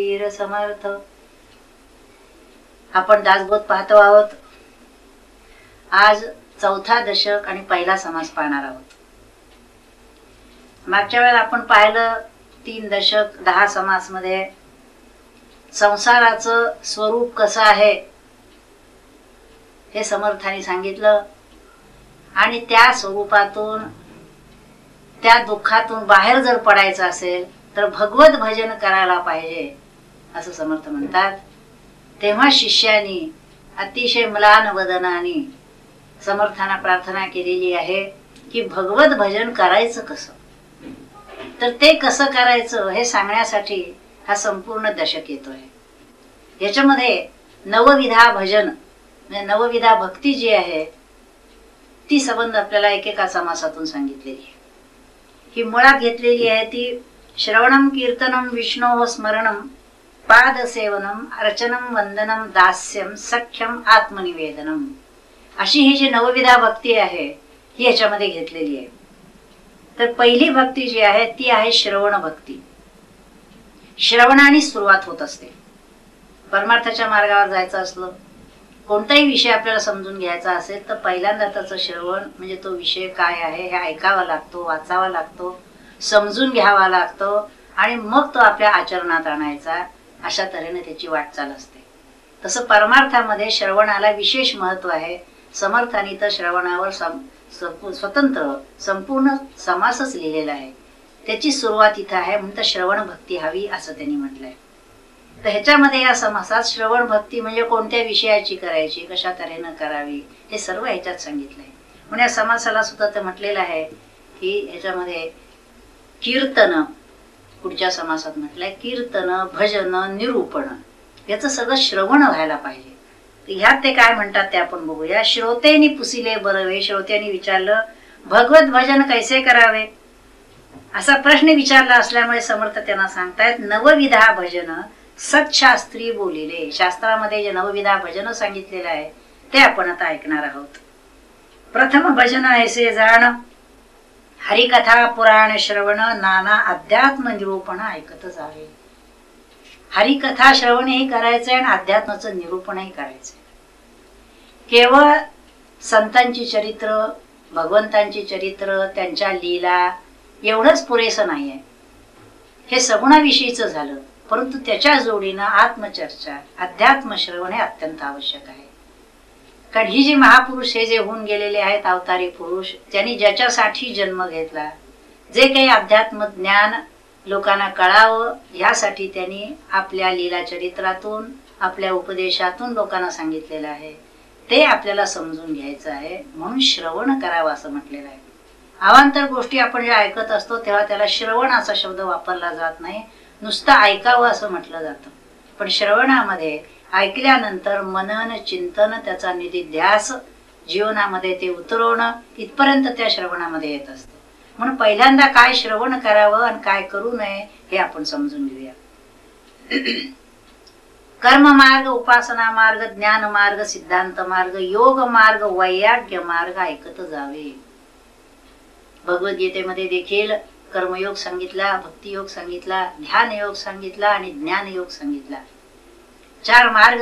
वीर समर्थ. आपण दासबोध पाहतो आहोत. आज चौथा दशक आणि पहिला समास पाहणार आहोत. मागच्या वेळेला आपण पाहिलं 3 दशक 10 समास मध्ये संसाराचं स्वरूप कसं आहे हे समर्थाने सांगितलं आणि त्या स्वरूपातून त्या दुःखातून बाहेर जर पडायचं असेल तर भगवत भजन करायला पाहिजे असं समर्थ म्हणतात. तेव्हा शिष्यानी अतिशय म्लान वदनाने समर्थांना प्रार्थना केलेली आहे की भगवत भजन करायचं कसं. तर ते कसं करायचं हे सांगण्यासाठी हा संपूर्ण दशक येतोय. याच्यामध्ये नवविधा भजन म्हणजे नवविधा भक्ती जी आहे ती संबंध आपल्याला एकेका समासातून सांगितलेली आहे. ही मुळात घेतलेली आहे ती श्रवणम कीर्तनम विष्णोः स्मरणम पादसेवनम अर्चनम वंदनम दास्यम सख्यम आत्मनिवेदनम अशी ही जी नवविधा भक्ती आहे ही याच्यामध्ये घेतलेली आहे. तर पहिली भक्ती जी आहे ती आहे श्रवण भक्ती. श्रवणाने सुरुवात होत असते. परमार्थाच्या मार्गावर जायचं असलं कोणताही विषय आपल्याला समजून घ्यायचा असेल तर पहिल्यांदा त्याचं श्रवण म्हणजे तो विषय काय आहे हे ऐकावा लागतो, वाचावा लागतो, समजून घ्यावा लागतो आणि मग तो आपल्या आचरणात आणायचा. अशा तऱ्हेने त्याची वाटचाल असते. तसं परमार्थामध्ये श्रवणाला विशेष महत्व आहे. समर्थांनी तर श्रवणावर स्वतंत्र संपूर्ण समासच लिहिलेला आहे. त्याची सुरुवात इथं आहे म्हणून श्रवण भक्ती हवी असं त्यांनी म्हटलंय. तर ह्याच्यामध्ये या समासात श्रवण भक्ती म्हणजे कोणत्या विषयाची करायची, कशा तऱ्हेनं करावी हे सर्व ह्याच्यात सांगितलंय. म्हणून या समासाला सुद्धा ते म्हटलेलं आहे की ह्याच्यामध्ये कीर्तन पुढच्या समासात म्हटलंय कीर्तन भजन निरूपण याचं सगळं श्रवण व्हायला पाहिजे. ह्यात ते काय म्हणतात ते आपण बघूया. श्रोतेनी पुसिले बरवे. श्रोत्यांनी विचारलं भगवत भजन कैसे करावे असा प्रश्न विचारला असल्यामुळे समर्थ त्यांना सांगतायत नवविधा भजन सत्शास्त्री बोलिले. शास्त्रामध्ये जे नवविधा भजन सांगितलेलं आहे ते आपण आता ऐकणार आहोत. प्रथम भजन ऐसे जाण हरिकथा पुराण श्रवण नाना अध्यात्म निरूपण ऐकत जावे. हरिकथा श्रवणही करायचंय आणि अध्यात्माचं निरूपणही करायचंय. केवळ संतांची चरित्र, भगवंतांची चरित्र, त्यांच्या लीला एवढंच पुरेसं नाहीये. हे सगुणाविषयीचं झालं परंतु त्याच्या जोडीनं आत्मचर्चा अध्यात्म श्रवण हे अत्यंत आवश्यक आहे. कारण ही जी महापुरुष हे जे होऊन गेलेले आहेत अवतारी पुरुष त्यांनी ज्याच्यासाठी जन्म घेतला जे काही अध्यात्म ज्ञान लोकांना कळावं यासाठी त्यांनी आपल्या लीला चरित्रातून आपल्या उपदेशातून लोकांना सांगितलेलं आहे. ते आपल्याला समजून घ्यायचं आहे म्हणून श्रवण करावं असं म्हटलेलं आहे. अवांतर गोष्टी आपण जे ऐकत असतो तेव्हा त्याला श्रवण असा शब्द वापरला जात नाही, नुसतं ऐकावं असं म्हटलं जातं. पण श्रवणामध्ये ऐकल्यानंतर मनन चिंतन त्याचा निधिध्यास जीवनामध्ये ते उतरवणं इथपर्यंत त्या श्रवणामध्ये येत असतं. म्हणून पहिल्यांदा काय श्रवण करावं आणि काय करू नये हे आपण समजून घेऊया. कर्म मार्ग, उपासना मार्ग, ज्ञान मार्ग, सिद्धांत मार्ग, योग मार्ग, वैराग्य मार्ग ऐकत जावे. भगवद्गीतेमध्ये देखील कर्मयोग सांगितला, भक्तियोग सांगितला, ध्यान योग सांगितला आणि ज्ञान योग सांगितला. 4 मार्ग